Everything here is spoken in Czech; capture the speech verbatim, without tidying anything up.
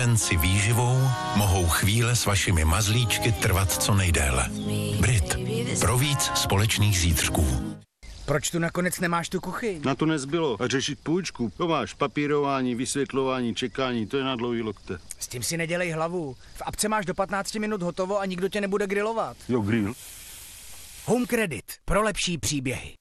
si výživou mohou chvíle s vašimi mazlíčky trvat co nejdéle. Brit. Pro víc společných zítřků. Proč tu nakonec nemáš tu kuchyň? Na to nezbylo. A řešit půjčku. To máš papírování, vysvětlování, čekání, to je na dlouhý lokte. S tím si nedělej hlavu. V apce máš do patnácti minut hotovo a nikdo tě nebude grilovat. Jo, grill. Home Credit. Pro lepší příběhy.